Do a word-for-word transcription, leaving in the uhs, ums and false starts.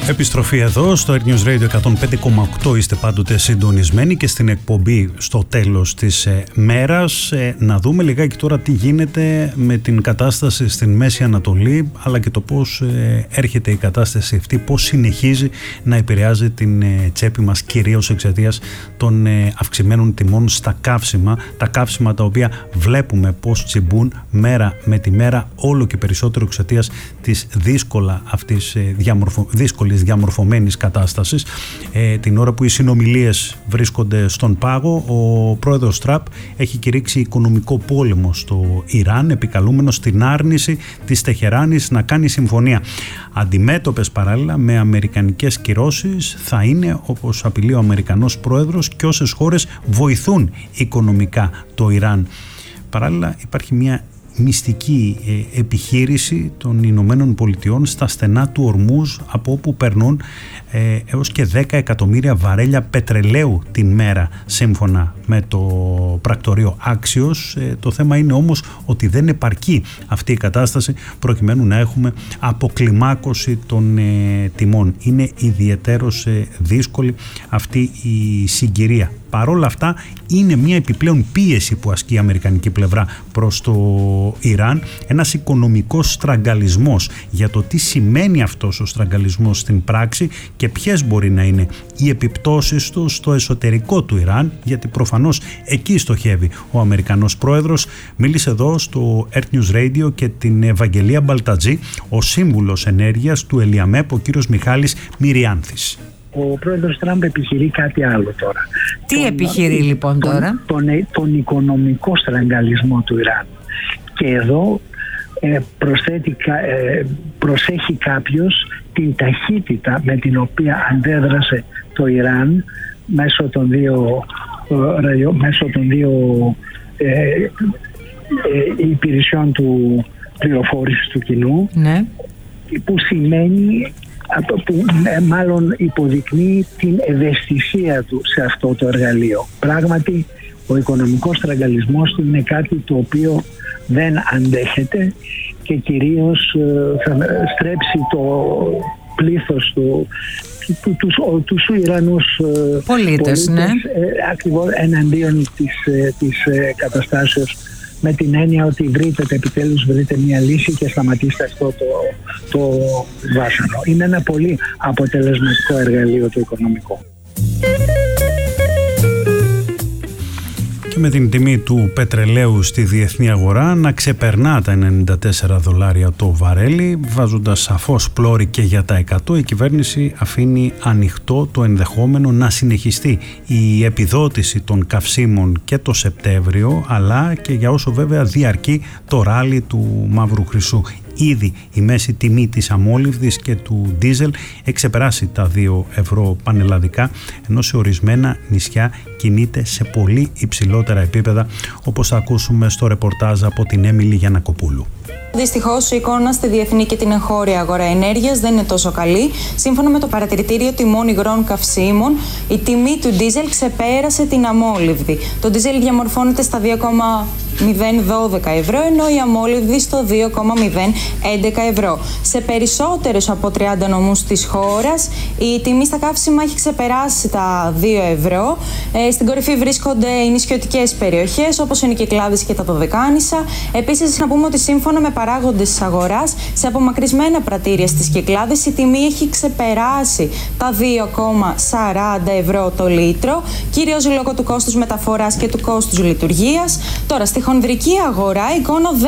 Επιστροφή εδώ στο Air News Radio εκατόν πέντε κόμμα οκτώ. Είστε πάντοτε συντονισμένοι και στην εκπομπή στο τέλος της ε, μέρας ε, να δούμε λιγάκι τώρα τι γίνεται με την κατάσταση στην Μέση Ανατολή, αλλά και το πώς ε, έρχεται η κατάσταση αυτή, πώς συνεχίζει να επηρεάζει την ε, τσέπη μας, κυρίως εξαιτίας των ε, αυξημένων τιμών στα καύσιμα, τα καύσιμα τα οποία βλέπουμε πώς τσιμπούν μέρα με τη μέρα, όλο και περισσότερο εξαιτίας της δύσκολα αυτής ε, διαμορφω... δύσκολης διαμορφωμένης κατάστασης. Ε, την ώρα που οι συνομιλίες βρίσκονται στον πάγο, ο πρόεδρος Τραμπ έχει κηρύξει οικονομικό πόλεμο στο Ιράν, επικαλούμενος την άρνηση της Τεχεράνης να κάνει συμφωνία. Αντιμέτωπες παράλληλα με αμερικανικές κυρώσεις θα είναι, όπως απειλεί ο Αμερικανός πρόεδρος, και όσες χώρες βοηθούν οικονομικά το Ιράν. Παράλληλα υπάρχει μια μυστική ε, επιχείρηση των Ηνωμένων Πολιτειών στα στενά του Ορμούζ, από όπου περνούν ε, έως και δέκα εκατομμύρια βαρέλια πετρελαίου την μέρα, σύμφωνα με το πρακτορείο Άξιος. Ε, το θέμα είναι όμως ότι δεν επαρκεί αυτή η κατάσταση προκειμένου να έχουμε αποκλιμάκωση των ε, τιμών. Είναι ιδιαιτέρως ε, δύσκολη αυτή η συγκυρία. Παρ' όλα αυτά είναι μια επιπλέον πίεση που ασκεί η αμερικανική πλευρά προς το Ιράν, ένας οικονομικός στραγγαλισμός. Για το τι σημαίνει αυτός ο στραγγαλισμός στην πράξη και ποιες μπορεί να είναι οι επιπτώσεις του στο εσωτερικό του Ιράν, γιατί προφανώς εκεί στοχεύει ο Αμερικανός πρόεδρος. Μίλησε εδώ στο Air News Radio και την Ευαγγελία Μπαλτατζή, ο σύμβουλος ενέργειας του Ελιαμέπ, ο κύριος Μιχάλης Μυριάνθης. Ο πρόεδρος Τραμπ επιχειρεί κάτι άλλο τώρα. Τι τον, επιχειρεί λοιπόν τώρα? Τον, τον, τον οικονομικό στραγγαλισμό του Ιράν. Και εδώ ε, προσθέτει, ε, προσέχει κάποιος την ταχύτητα με την οποία αντέδρασε το Ιράν μέσω των δύο, ε, μέσω των δύο ε, ε, υπηρεσιών του πληροφόρησης του κοινού, ναι. Που σημαίνει, που μάλλον υποδεικνύει την ευαισθησία του σε αυτό το εργαλείο. Πράγματι, ο οικονομικός στραγγαλισμός του είναι κάτι το οποίο δεν αντέχεται και κυρίως θα στρέψει το πλήθος του, του, του, του, τους Ιρανούς πολίτες, πολίτες ναι. ακριβώς εναντίον της, της καταστάσεως, με την έννοια ότι βρείτε επιτέλους βρείτε μια λύση και σταματήστε αυτό το, το βάσανο. Είναι ένα πολύ αποτελεσματικό εργαλείο το οικονομικό. Και με την τιμή του πετρελαίου στη διεθνή αγορά να ξεπερνά τα ενενήντα τέσσερα δολάρια το βαρέλι, βάζοντας σαφώς πλώρη και για τα εκατό, η κυβέρνηση αφήνει ανοιχτό το ενδεχόμενο να συνεχιστεί η επιδότηση των καυσίμων και το Σεπτέμβριο, αλλά και για όσο βέβαια διαρκεί το ράλι του μαύρου χρυσού. Ήδη η μέση τιμή της αμόλυβδης και του ντίζελ έχει ξεπεράσει τα δύο ευρώ πανελλαδικά, ενώ σε ορισμένα νησιά κινείται σε πολύ υψηλότερα επίπεδα, όπως θα ακούσουμε στο ρεπορτάζ από την Έμιλη Γιαννακοπούλου. Δυστυχώς, η εικόνα στη διεθνή και την εγχώρια αγορά ενέργειας δεν είναι τόσο καλή. Σύμφωνα με το Παρατηρητήριο Τιμών Υγρών Καυσίμων, η τιμή του ντίζελ ξεπέρασε την αμόλυβδη. Το ντίζελ διαμορφώνεται στα δύο κόμμα μηδέν δώδεκα ευρώ, ενώ η αμόλυβδη στο δύο κόμμα μηδέν έντεκα ευρώ. Σε περισσότερους από τριάντα νομούς της χώρας, η τιμή στα καύσιμα έχει ξεπεράσει τα δύο ευρώ. Ε, στην κορυφή βρίσκονται οι νησιωτικές περιοχές, όπως είναι οι Κυκλάδες και τα Δωδεκάνησα. Επίσης, να πούμε ότι σύμφωνα με παράγοντες της αγοράς, σε απομακρυσμένα πρατήρια στις Κυκλάδες, η τιμή έχει ξεπεράσει τα δύο κόμμα σαράντα ευρώ το λίτρο, κυρίως λόγω του κόστους μεταφοράς και του κόστους λειτουργίας. Τώρα, στη χονδρική αγορά, η εικόνα δεν